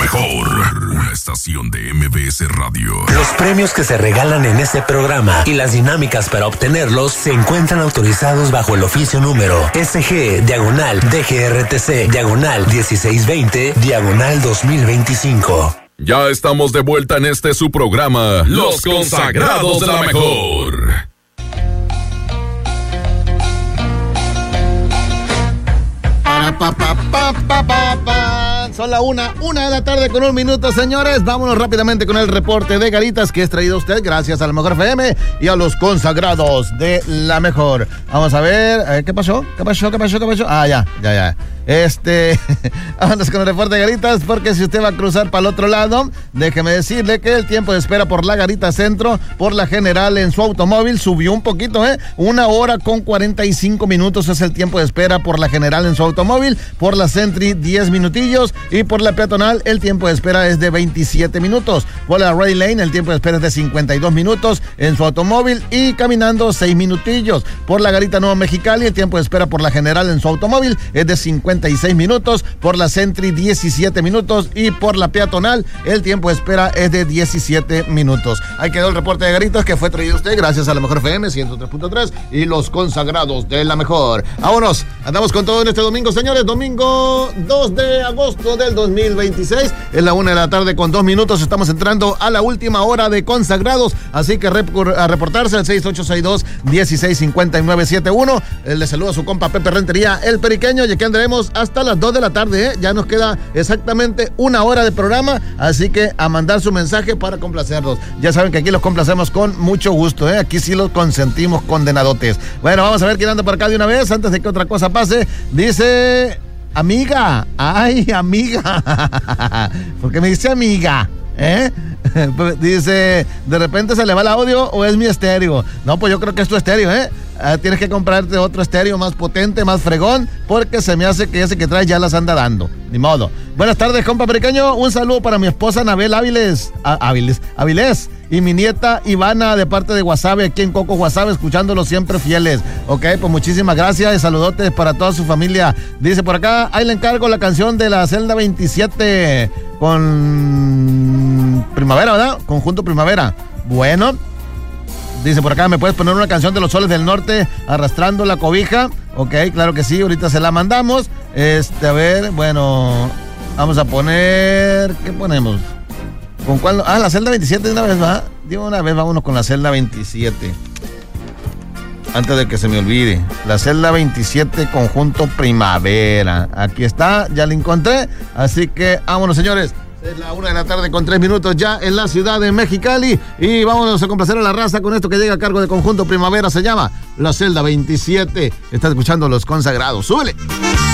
mejor, una estación de MBS Radio. Los premios que se regalan en este programa y las dinámicas para obtenerlos se encuentran autorizados bajo el oficio número SG/DGRTC/1620/2025. Ya estamos de vuelta en este su programa, Los Consagrados de la Mejor. Son la una de la tarde con 1 minuto, señores. Vámonos rápidamente con el reporte de Garitas que es traído a usted gracias a la Mejor FM y a los consagrados de la Mejor. Vamos a ver, ¿qué pasó? Ah, ya. Vámonos con el reporte de Garitas, porque si usted va a cruzar para el otro lado, déjeme decirle que el tiempo de espera por la Garita Centro, por la General en su automóvil, subió un poquito, 1 hora con 45 minutos es el tiempo de espera por la General en su automóvil, por la Sentry 10 minutillos y por la Peatonal el tiempo de espera es de 27 minutos. Por la Ray Lane el tiempo de espera es de 52 minutos en su automóvil y caminando 6 minutillos. Por la Garita Nueva Mexicali el tiempo de espera por la General en su automóvil es de 56 minutos, por la Sentry 17 minutos y por la Peatonal el tiempo de espera es de 17 minutos. Ahí quedó el reporte de Garitas que fue traído a usted gracias a la Mejor FM 103.3 y los consagrados de la Mejor. Vámonos, andamos con todo en este domingo, señores. Domingo 2 de agosto del 2026, es la 1 de la tarde con 2 minutos. Estamos entrando a la última hora de consagrados, así que a reportarse al 6862-165971. Le saluda a su compa Pepe Rentería, el Periqueño, y aquí andaremos hasta las 2 de la tarde, Ya nos queda exactamente 1 hora de programa, así que a mandar su mensaje para complacerlos. Ya saben que aquí los complacemos con mucho gusto, Aquí sí los consentimos condenadotes. Bueno, vamos a ver quién anda por acá de una vez, antes de que otra cosa pase. Dice... Amiga, ay, amiga. ¿Por qué me dice amiga? Dice, ¿de repente se le va el audio o es mi estéreo? No, pues yo creo que es tu estéreo, tienes que comprarte otro estéreo más potente, más fregón, porque se me hace que ese que traes ya las anda dando. Ni modo. Buenas tardes, compa Periqueño. Un saludo para mi esposa Anabel Áviles y mi nieta Ivana de parte de Guasave, aquí en Coco, Guasave, escuchándolos siempre fieles. Ok, pues muchísimas gracias y saludotes para toda su familia. Dice por acá, ahí le encargo la canción de la Celda 27 con Primavera, ¿verdad? Conjunto Primavera. Bueno, dice por acá, ¿me puedes poner una canción de los Soles del Norte, Arrastrando la Cobija? Ok, claro que sí, ahorita se la mandamos. A ver, bueno, vamos a poner, ¿qué ponemos? ¿Con cuál? Ah, la Celda 27 de una vez, ¿va? De una vez vámonos con la Celda 27. Antes de que se me olvide. La Celda 27, Conjunto Primavera. Aquí está, ya la encontré. Así que vámonos, señores. Es la 1 de la tarde con 3 minutos ya en la ciudad de Mexicali. Y vámonos a complacer a la raza con esto que llega a cargo de Conjunto Primavera. Se llama La Celda 27. Estás escuchando Los Consagrados. ¡Súbele!